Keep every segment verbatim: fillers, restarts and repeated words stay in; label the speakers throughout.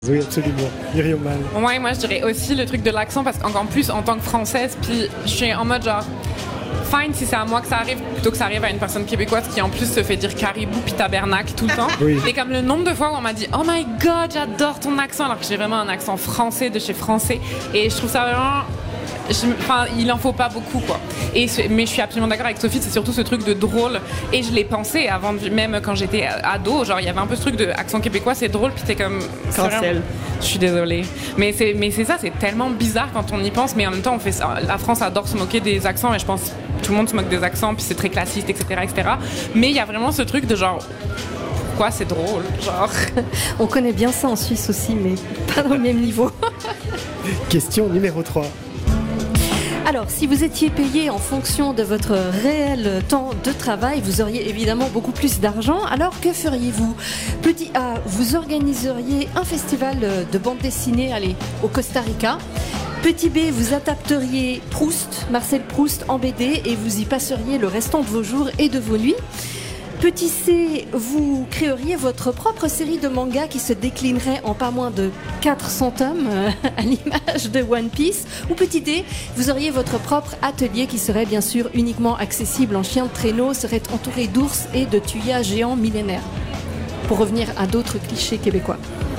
Speaker 1: Oui, absolument. Myriam Mal.
Speaker 2: Ouais, moi je dirais aussi le truc de l'accent parce qu'encore plus en tant que Française, puis je suis en mode genre fine si c'est à moi que ça arrive plutôt que ça arrive à une personne québécoise qui en plus se fait dire caribou puis tabernacle tout le temps.
Speaker 1: Oui.
Speaker 2: Et comme le nombre de fois où on m'a dit oh my god j'adore ton accent alors que j'ai vraiment un accent français de chez français et je trouve ça vraiment je, enfin il en faut pas beaucoup quoi. Et mais je suis absolument d'accord avec Sophie, c'est surtout ce truc de drôle et je l'ai pensé avant même quand j'étais ado, genre il y avait un peu ce truc de accent québécois c'est drôle puis t'es comme
Speaker 3: cancel.
Speaker 2: Je suis désolée mais c'est mais c'est ça, c'est tellement bizarre quand on y pense mais en même temps on fait ça. La France adore se moquer des accents et je pense tout le monde se moque des accents puis c'est très classiste etc etc mais il y a vraiment ce truc de genre pourquoi c'est drôle genre
Speaker 4: on connaît bien ça en Suisse aussi mais pas dans le même niveau.
Speaker 1: Question numéro trois.
Speaker 4: Alors, si vous étiez payé en fonction de votre réel temps de travail, vous auriez évidemment beaucoup plus d'argent. Alors, que feriez-vous ? Petit A, vous organiseriez un festival de bande dessinée, allez, au Costa Rica. Petit B, vous adapteriez Proust, Marcel Proust en B D et vous y passeriez le restant de vos jours et de vos nuits. Petit C, vous créeriez votre propre série de mangas qui se déclinerait en pas moins de quatre cents tomes euh, à l'image de One Piece. Ou petit D, vous auriez votre propre atelier qui serait bien sûr uniquement accessible en chien de traîneau, serait entouré d'ours et de tuyas géants millénaires. Pour revenir à d'autres clichés québécois.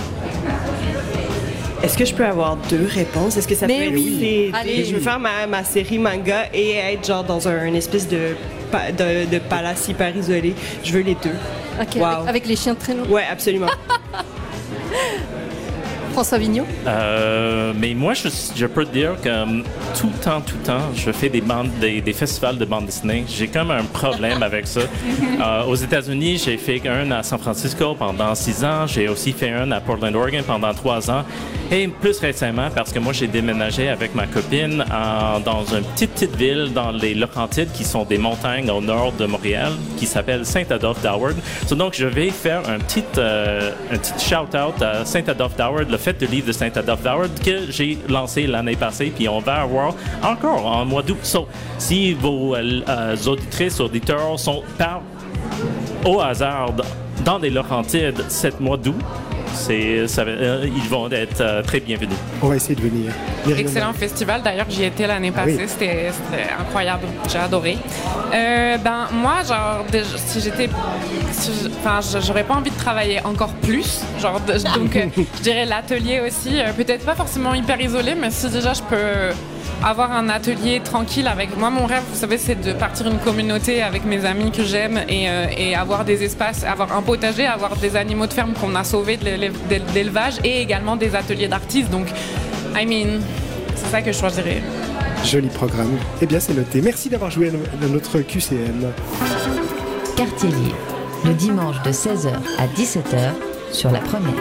Speaker 3: Est-ce que je peux avoir deux réponses? Est-ce que ça
Speaker 4: Mais
Speaker 3: peut
Speaker 4: oui.
Speaker 3: être...
Speaker 4: Allez.
Speaker 3: Je veux faire ma, ma série manga et être genre dans un, une espèce de, de, de palace hyper isolé. Je veux les deux.
Speaker 4: Ok,
Speaker 3: wow.
Speaker 4: avec, avec les chiens de traîneau.
Speaker 3: Ouais, absolument.
Speaker 4: François Vigneault?
Speaker 5: Euh, mais moi, je, je peux te dire que um, tout le temps, tout le temps, je fais des, bandes, des, des festivals de bande dessinée. J'ai comme un problème avec ça. Euh, aux États-Unis, j'ai fait un à San Francisco pendant six ans. J'ai aussi fait un à Portland, Oregon pendant trois ans. Et plus récemment, parce que moi, j'ai déménagé avec ma copine en, dans une petite, petite ville dans les Laurentides, qui sont des montagnes au nord de Montréal, qui s'appelle Saint-Adolphe-d'Howard. So, donc, je vais faire un petit, euh, un petit shout-out à Saint-Adolphe-d'Howard, le fait de livre de Saint-Adolphe-d'Howard que j'ai lancé l'année passée, puis on va avoir encore en mois d'août. So, si vos euh, auditrices, auditeurs sont par au hasard dans les Laurentides cette mois d'août, c'est, ça, euh, ils vont être euh, très bienvenus.
Speaker 1: On va essayer de venir. Myriam.
Speaker 2: Excellent festival, d'ailleurs j'y étais l'année passée, oui. c'était, c'était incroyable, j'ai adoré. Euh, ben moi genre déjà, si j'étais, enfin si, j'aurais pas envie de travailler encore plus, genre de, donc euh, je dirais l'atelier aussi, euh, peut-être pas forcément hyper isolé, mais si déjà je peux avoir un atelier tranquille avec moi. Mon rêve, vous savez, c'est de partir une communauté avec mes amis que j'aime et, euh, et avoir des espaces, avoir un potager, avoir des animaux de ferme qu'on a sauvés de l'élevage et également des ateliers d'artistes. Donc, I mean, c'est ça que je choisirais.
Speaker 1: Joli programme. Eh bien, c'est noté. Merci d'avoir joué à notre Q C M.
Speaker 6: Quartier Libre, le dimanche de seize heures à dix-sept heures sur la première.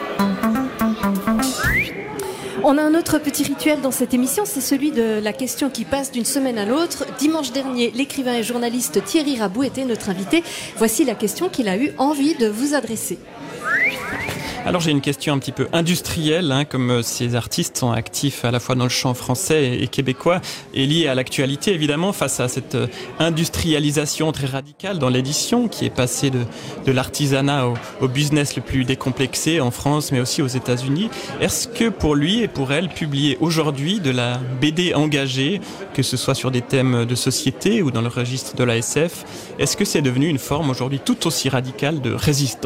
Speaker 4: On a un autre petit rituel dans cette émission, c'est celui de la question qui passe d'une semaine à l'autre. Dimanche dernier, l'écrivain et journaliste Thierry Rabou était notre invité. Voici la question qu'il a eu envie de vous adresser.
Speaker 7: Alors j'ai une question un petit peu industrielle, hein, comme ces artistes sont actifs à la fois dans le champ français et québécois, et liés à l'actualité évidemment, face à cette industrialisation très radicale dans l'édition, qui est passée de, de l'artisanat au, au business le plus décomplexé en France, mais aussi aux États-Unis. Est-ce que pour lui et pour elle, publier aujourd'hui de la B D engagée, que ce soit sur des thèmes de société ou dans le registre de l'A S F, est-ce que c'est devenu une forme aujourd'hui tout aussi radicale de résistance ?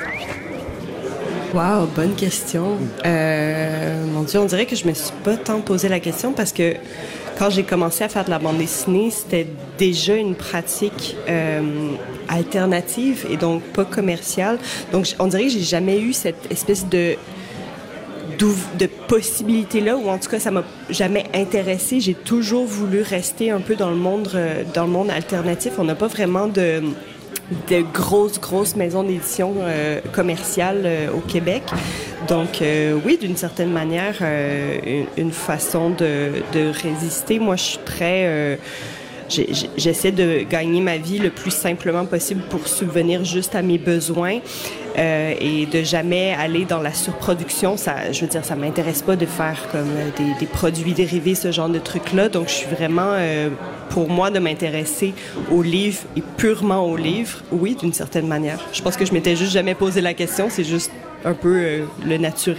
Speaker 3: Wow, bonne question. Euh, mon Dieu, on dirait que je me suis pas tant posé la question parce que quand j'ai commencé à faire de la bande dessinée, c'était déjà une pratique euh, alternative et donc pas commerciale. Donc, on dirait que j'ai jamais eu cette espèce de de possibilités-là, ou en tout cas, ça m'a jamais intéressée. J'ai toujours voulu rester un peu dans le monde, dans le monde alternatif. On n'a pas vraiment de de grosses, grosses maisons d'édition euh, commerciales euh, au Québec. Donc, euh, oui, d'une certaine manière, euh, une, une façon de, de résister. Moi, je suis très... Euh, j'ai, j'essaie de gagner ma vie le plus simplement possible pour subvenir juste à mes besoins euh, et de jamais aller dans la surproduction. Ça, je veux dire, ça m'intéresse pas de faire comme des, des produits dérivés, ce genre de trucs-là. Donc, je suis vraiment... Euh, pour moi, de m'intéresser aux livres et purement aux livres, oui, d'une certaine manière. Je pense que je m'étais juste jamais posé la question, c'est juste un peu euh, le naturel.